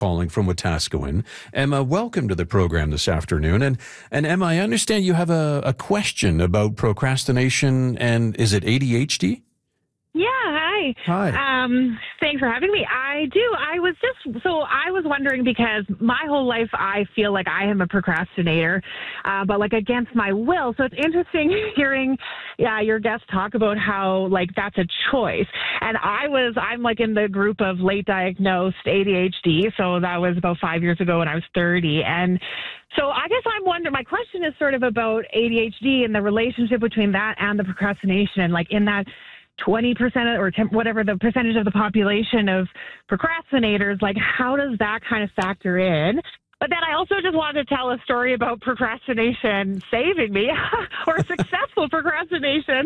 calling from Wetaskiwin. Emma, welcome to the program this afternoon. And Emma, I understand you have a question about procrastination, and is it ADHD? Yeah, hi. Hi. Thanks for having me. I do. I was wondering because my whole life I feel like I am a procrastinator, but like against my will. So it's interesting hearing your guest talk about how like that's a choice. And I'm like in the group of late diagnosed ADHD. So that was about 5 years ago when I was 30. And so I guess I'm wondering, my question is sort of about ADHD and the relationship between that and the procrastination, like in that 20% or whatever the percentage of the population of procrastinators, like how does that kind of factor in? But then I also just wanted to tell a story about procrastination saving me or successful procrastination.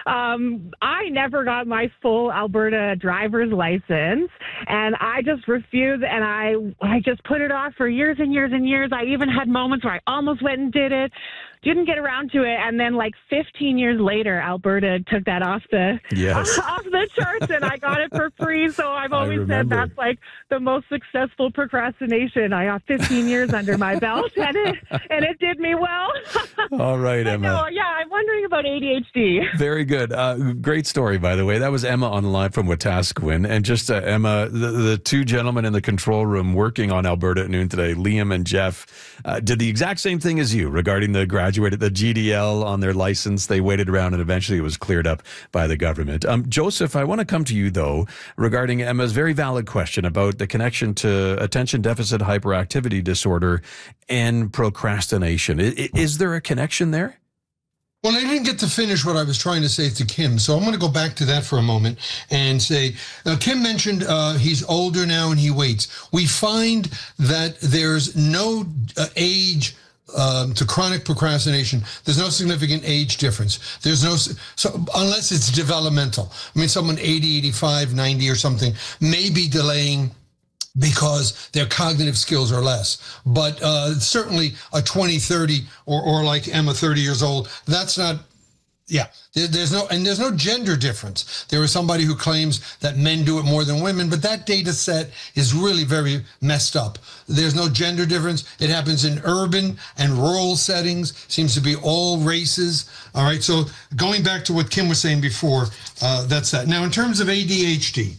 I never got my full Alberta driver's license, and I just refused, and I just put it off for years and years and years. I even had moments where I almost went and did it, didn't get around to it, and then like 15 years later, Alberta took that off the charts, and I got it for free. So I've always said that's like the most successful procrastination. I got 15 years under my belt, and it did me well. All right, Emma. No, I'm wondering about ADHD. Very good. Great story, by the way. That was Emma on the line from Wetaskiwin. And just Emma, the two gentlemen in the control room working on Alberta at noon today, Liam and Jeff, did the exact same thing as you regarding the GDL on their license. They waited around and eventually it was cleared up by the government. Joseph, I want to come to you, though, regarding Emma's very valid question about the connection to attention deficit hyperactivity disorder and procrastination. Is there a connection there? Well, I didn't get to finish what I was trying to say to Kim, so I'm going to go back to that for a moment and say, Kim mentioned he's older now and he waits. We find that there's no age to chronic procrastination. There's no significant age difference. There's no, so unless it's developmental. I mean, someone 80, 85, 90 or something may be delaying because their cognitive skills are less. But certainly a 20, 30, or like Emma, 30 years old, that's not, there's no gender difference. There is somebody who claims that men do it more than women, but that data set is really very messed up. There's no gender difference. It happens in urban and rural settings, seems to be all races. All right, so going back to what Kim was saying before, that's that. Now, in terms of ADHD,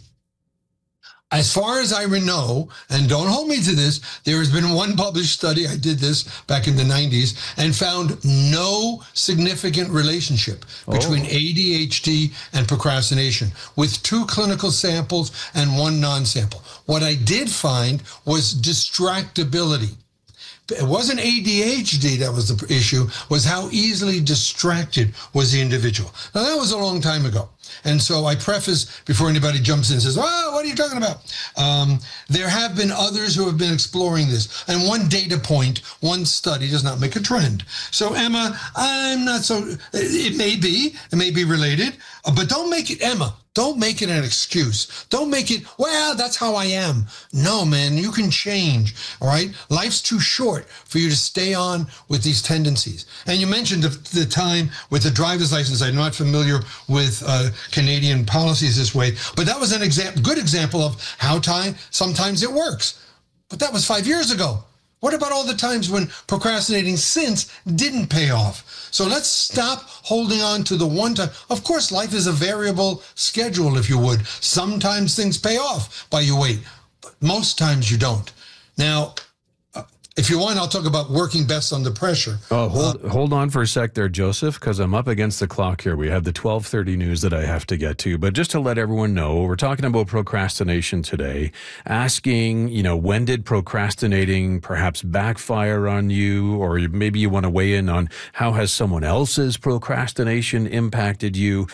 as far as I know, and don't hold me to this, there has been one published study, I did this back in the 90s, and found no significant relationship between ADHD and procrastination, with 2 clinical samples and 1 non-sample. What I did find was distractibility. It wasn't ADHD that was the issue, was how easily distracted was the individual. Now, that was a long time ago. And so I preface before anybody jumps in and says, oh, what are you talking about? There have been others who have been exploring this. And one data point, one study does not make a trend. So, Emma, I'm not so, it may be related, but don't make it, Emma, don't make it an excuse. Don't make it, well, that's how I am. No, man, you can change, all right? Life's too short for you to stay on with these tendencies. And you mentioned the time with the driver's license. I'm not familiar with Canadian policies this way, but that was an good example of how sometimes it works. But that was 5 years ago. What about all the times when procrastinating since didn't pay off? So let's stop holding on to the one time. Of course, life is a variable schedule, if you would. Sometimes things pay off by you wait, but most times you don't. Now, if you want, I'll talk about working best under pressure. Oh, hold on for a sec there, Joseph, because I'm up against the clock here. We have the 12:30 news that I have to get to. But just to let everyone know, we're talking about procrastination today, asking, when did procrastinating perhaps backfire on you? Or maybe you want to weigh in on how has someone else's procrastination impacted you?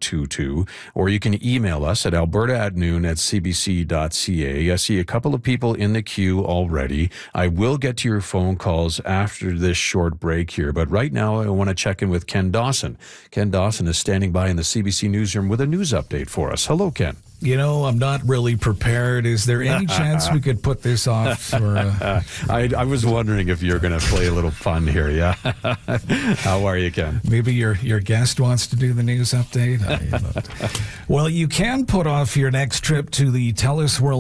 1-866-468-4422. Or you can email us at alberta@noon@cbc.ca. I see a couple of people people in the queue already. I will get to your phone calls after this short break here, but right now I want to check in with Ken Dawson. Ken Dawson is standing by in the CBC newsroom with a news update for us. Hello, Ken. You know, I'm not really prepared. Is there any chance we could put this off for... I was wondering if you're going to play a little fun here, yeah? How are you, Ken? Maybe your guest wants to do the news update? Well, you can put off your next trip to the TELUS World